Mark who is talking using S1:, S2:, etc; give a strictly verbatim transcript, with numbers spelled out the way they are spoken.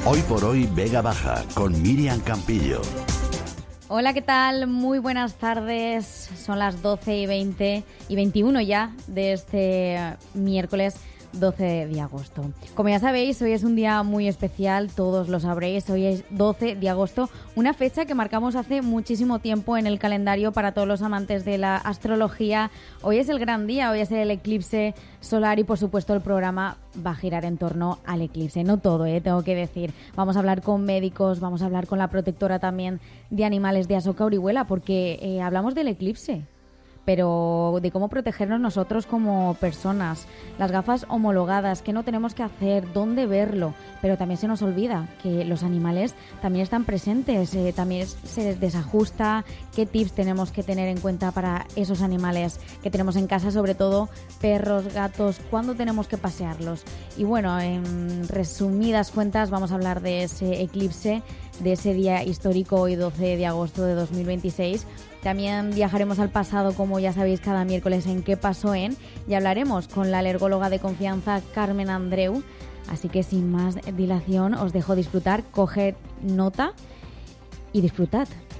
S1: Hoy por hoy Vega Baja con Miriam Campillo.
S2: Hola, ¿qué tal? Muy buenas tardes. Son las doce y veinte y veintiuno ya de este miércoles doce de agosto. Como ya sabéis, hoy es un día muy especial, todos lo sabréis. Hoy es doce de agosto, una fecha que marcamos hace muchísimo tiempo en el calendario para todos los amantes de la astrología. Hoy es el gran día, hoy es el eclipse solar y por supuesto el programa va a girar en torno al eclipse. No todo, ¿eh? Tengo que decir. Vamos a hablar con médicos, vamos a hablar con la protectora también de animales de Asoka Orihuela, porque eh, hablamos del eclipse, pero de cómo protegernos nosotros como personas, las gafas homologadas, qué no tenemos que hacer, dónde verlo, pero también se nos olvida que los animales también están presentes, eh, también se desajusta, qué tips tenemos que tener en cuenta para esos animales que tenemos en casa, sobre todo perros, gatos, cuándo tenemos que pasearlos. Y bueno, en resumidas cuentas vamos a hablar de ese eclipse, de ese día histórico hoy doce de agosto de dos mil veintiséis. También viajaremos al pasado, como ya sabéis, cada miércoles en ¿Qué pasó en? Y hablaremos con la alergóloga de confianza Carmen Andreu. Así que sin más dilación os dejo disfrutar, coged nota y disfrutad.